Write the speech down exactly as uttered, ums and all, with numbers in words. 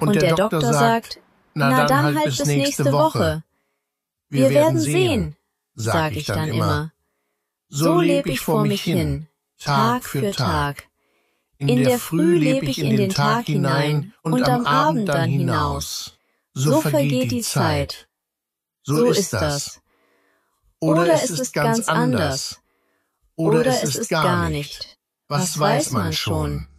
Und der Doktor sagt, na dann halt bis nächste Woche. Wir werden sehen, sag ich dann immer. So leb ich vor mich hin, Tag für Tag. In der Früh leb ich in den Tag hinein und am Abend dann hinaus. So vergeht die Zeit. So ist das. Oder es ist ganz anders. Oder es ist gar nicht. Was weiß man schon?